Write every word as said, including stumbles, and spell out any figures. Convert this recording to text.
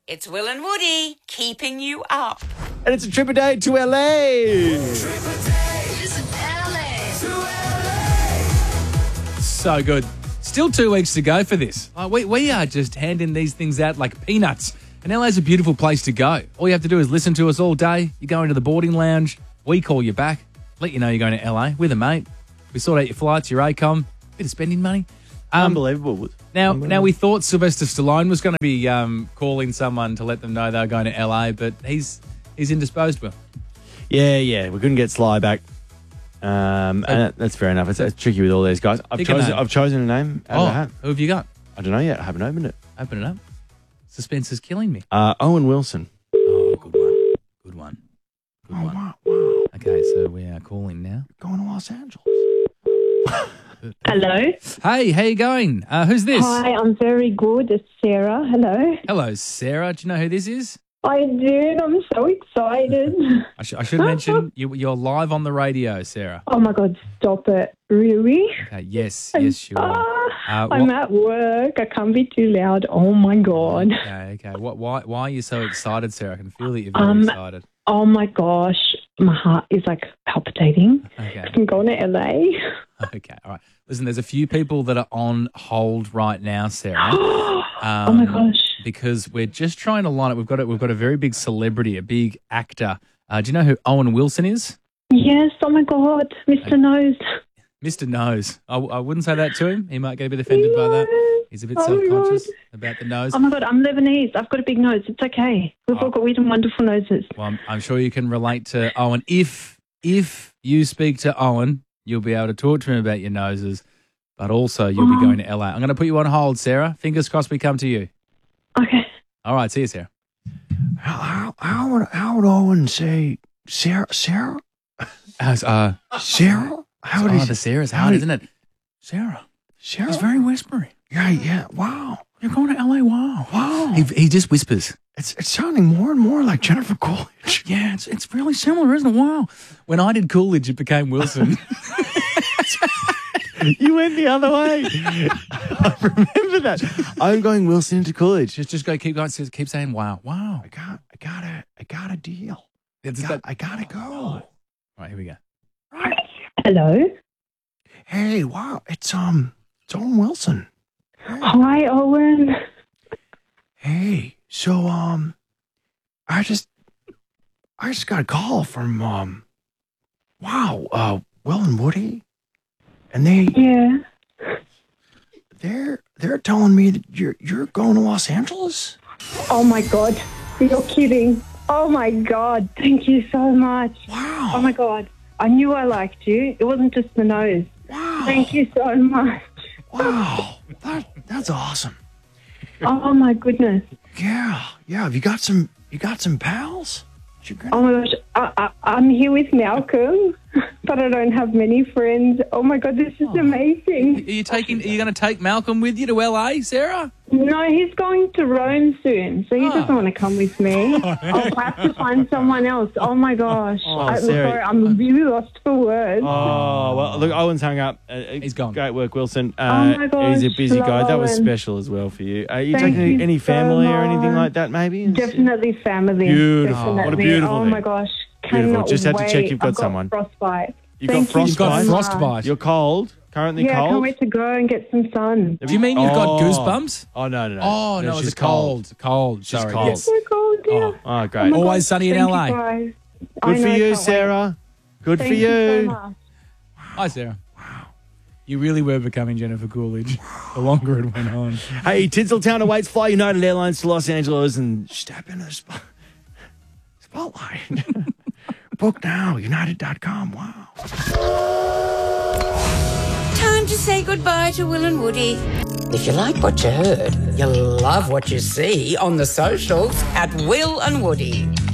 It's Will and Woody keeping you up. And it's a trip a day to L A. So good. Still two weeks to go for this. Like we, we are just handing these things out like peanuts. And L A's a beautiful place to go. All you have to do is listen to us all day. You go into the boarding lounge. We call you back. Let you know you're going to L A with a mate. We sort out your flights, your ACOM, bit of spending money. Um, Unbelievable. Now, Unbelievable. now we thought Sylvester Stallone was going to be um, calling someone to let them know they were going to L A, but he's he's indisposed, Will. Yeah, yeah. We couldn't get Sly back. Um, and that, that's fair enough. It's, it's tricky with all these guys. I've Pick a chosen, name. I've chosen a name out Oh, of the hat. who have you got? I don't know yet. I haven't opened it. Open it up. Suspense is killing me. Uh, Owen Wilson. Oh, good one. Good one. Good Oh, one. wow, wow. Okay, so we are calling now. Going to Los Angeles. Hello. Hey, how you going? Uh, who's this? Hi, I'm very good. It's Sarah. Hello. Hello, Sarah. Do you know who this is? I do. I'm so excited. I, sh- I should mention you, you're live on the radio, Sarah. Oh my God, stop it. Really? Okay, yes, yes, you are. Ah, Uh, I'm what- at work. I can't be too loud. Oh my God. Okay, okay. What? Why? Why are you so excited, Sarah? I can feel that you're very Um, excited. Oh my gosh. My heart is like palpitating. Okay. I'm going to L A. Okay. All right. Listen, there's a few people that are on hold right now, Sarah. oh Um, my gosh. Because we're just trying to line up. We've got a, we've got a very big celebrity, a big actor. Uh, do you know who Owen Wilson is? Yes. Oh my God. Mister Nose. Mister Nose. I, I wouldn't say that to him. He might get a bit offended by that. He's a bit Oh my self-conscious God. about the nose. Oh my God. I'm Lebanese. I've got a big nose. It's okay. We've Oh. all got weird and wonderful noses. Well, I'm, I'm sure you can relate to Owen. If if you speak to Owen, you'll be able to talk to him about your noses, but also you'll Oh. be going to L A. I'm going to put you on hold, Sarah. Fingers crossed we come to you. Okay. All right, see you, Sarah. How, how, how, would, how would Owen say Sarah? Sarah? As, uh, Sarah? How would oh, he the Sarah's how hard, did- isn't it? Sarah. Sarah? He's very whispery. Yeah, yeah. Wow. You're going to L A? Wow. Wow. He, he just whispers. It's it's sounding more and more like Jennifer Coolidge. Yeah, it's it's really similar, isn't it? Wow. When I did Coolidge, it became Wilson. You went the other way. I remember that. I'm going Wilson into Coolidge. just just go, keep going, keep saying wow, wow. I got, I got a, I got a deal. It's I, that- got, I gotta go. All right, here we go. Hello. Hey, wow, it's um, it's Owen Wilson. Hey, Hi, Owen. hey, so um, I just, I just got a call from um, wow, uh, Will and Woody, and they, Yeah. they're, they're telling me that you're, you're going to Los Angeles. Oh my God. You're kidding. Oh my God. Thank you so much. Wow. Oh my God. I knew I liked you. It wasn't just the nose. Wow. Thank you so much. Wow. That, that's awesome. Oh my goodness. Yeah, yeah. Have you got some? You got some pals? You're gonna- Oh my gosh. I, I, I'm here with Malcolm, but I don't have many friends. Oh my God. This is Are amazing. you taking? Are you going to take Malcolm with you to L A, Sarah? No, he's going to Rome soon, so he Oh. doesn't want to come with me. I'll have to find someone else. Oh my gosh. Oh, I, Sarah. sorry, I'm really lost for words. Oh well, look, Owen's hung up. Uh, He's gone. Great work, Wilson. Uh, Oh my gosh, he's a busy love guy. That was Owen. special as well for you. Are you Thank taking any, you any so family or anything much. like that? Maybe. Definitely family. Beautiful. Definitely. What a beautiful Oh thing. my gosh. Beautiful. Cannot Just had to wait. check you've got I've got someone. frostbite. You've Thank got you You've got so much. frostbite. You're cold. Currently Yeah, I can't cold. wait to go and get some sun. Do you mean you've got Oh. goosebumps? Oh no, no, no. Oh no, she's it's cold. Cold. She's Sorry. cold. Yes. So cold, yeah. Oh. Oh, great. Oh my Always God, sunny in thank L A. you guys. I Good for know, you, can't wait. Sarah. Good Thank for you so you. much. Hi, Sarah. Wow. You really were becoming Jennifer Coolidge the longer it went on. Hey, Tinseltown awaits. Fly United Airlines to Los Angeles and step in the spot. Spotlight. Book now, united dot com. Wow. Time to say goodbye to Will and Woody. If you like what you heard, you'll love what you see on the socials at Will and Woody.